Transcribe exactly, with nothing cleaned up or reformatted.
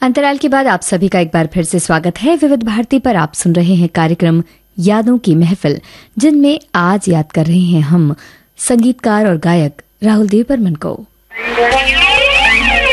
अंतराल के बाद आप सभी का एक बार फिर से स्वागत है। विविध भारती पर आप सुन रहे हैं कार्यक्रम यादों की महफिल, जिनमें आज याद कर रहे हैं हम संगीतकार और गायक राहुल देव बर्मन को।